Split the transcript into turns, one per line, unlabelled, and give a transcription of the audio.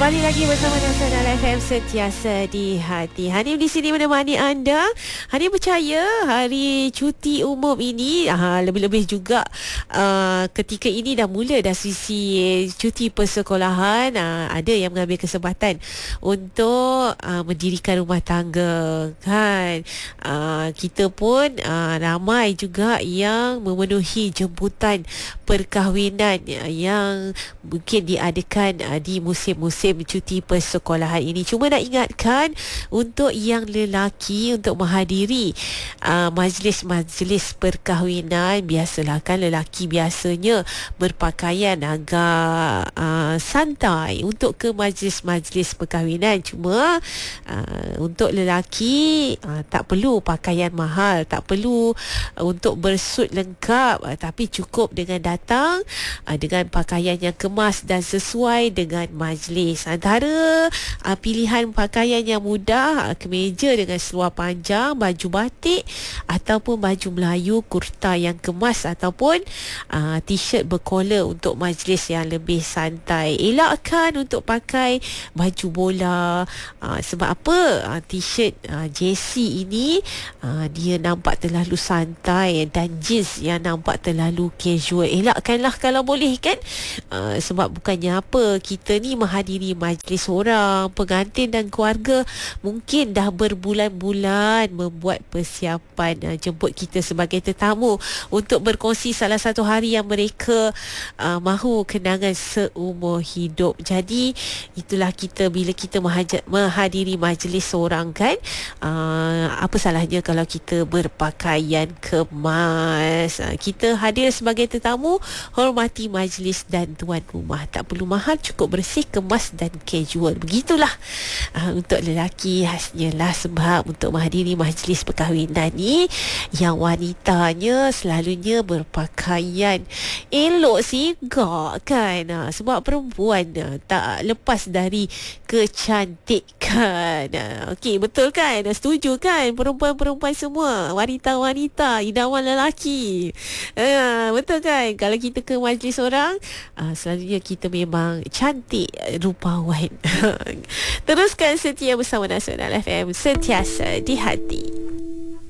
Kembali lagi bersama Nasional FM Sentiasa di Hati. Hanif di sini menemani anda. Hanif percaya hari cuti umum ini lebih-lebih juga ketika ini dah mula dah sisi cuti persekolahan, ada yang mengambil kesempatan untuk mendirikan rumah tangga kan. Kita pun ramai juga yang memenuhi jemputan perkahwinan yang mungkin diadakan di musim-musim cuti persekolahan ini. Cuma nak ingatkan untuk yang lelaki untuk menghadiri majlis-majlis perkahwinan, biasalah kan lelaki biasanya berpakaian agak santai untuk ke majlis-majlis perkahwinan. Cuma untuk lelaki tak perlu pakaian mahal, tak perlu untuk bersut lengkap, tapi cukup dengan datang dengan pakaian yang kemas dan sesuai dengan majlis. Antara pilihan pakaian yang mudah, kemeja dengan seluar panjang, baju batik ataupun baju Melayu, kurta yang kemas ataupun t-shirt berkola untuk majlis yang lebih santai. Elakkan untuk pakai baju bola. Sebab apa? T-shirt jersey ini dia nampak terlalu santai dan jeans yang nampak terlalu casual. Elakkanlah kalau boleh kan. Sebab bukannya apa, kita ni menghadiri majlis orang, pengantin dan keluarga mungkin dah berbulan-bulan membuat persiapan jemput kita sebagai tetamu untuk berkongsi salah satu hari yang mereka mahu kenangan seumur hidup. Jadi itulah kita bila kita menghadiri majlis orang kan, apa salahnya kalau kita berpakaian kemas. Kita hadir sebagai tetamu, hormati majlis dan tuan rumah. Tak perlu mahal, cukup bersih, kemas dan casual. Begitulah untuk lelaki khasnya lah. Sebab untuk menghadiri majlis perkahwinan ni, yang wanitanya selalunya berpakaian elok sigak kan. Sebab perempuan tak lepas dari kecantikan. Okey, betul kan? Setuju kan perempuan-perempuan semua, wanita-wanita idaman lelaki. Betul kan? Kalau kita ke majlis orang, selalunya kita memang cantik rupawan. Teruskan setia bersama Nasional FM, sentiasa di hati.